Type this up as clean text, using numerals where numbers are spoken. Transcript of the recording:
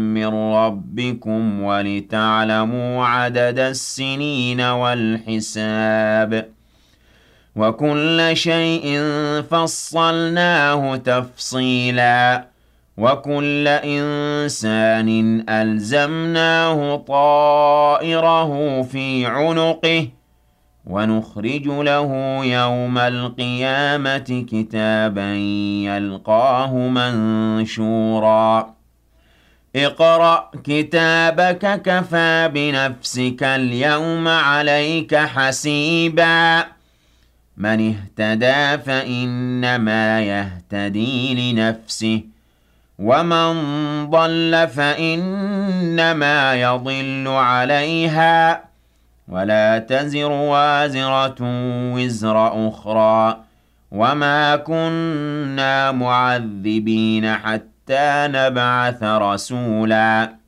من ربكم ولتعلموا عدد السنين والحساب وكل شيء فصلناه تفصيلا وكل إنسان ألزمناه طائره في عنقه ونخرج له يوم القيامة كتابا يلقاه منشورا اقرأ كتابك كفى بنفسك اليوم عليك حسيبا من اهتدى فإنما يهتدي لنفسه ومن ضل فإنما يضل عليها ولا تزر وازرة وزر أخرى وما كنا معذبين حتى نبعث رسولا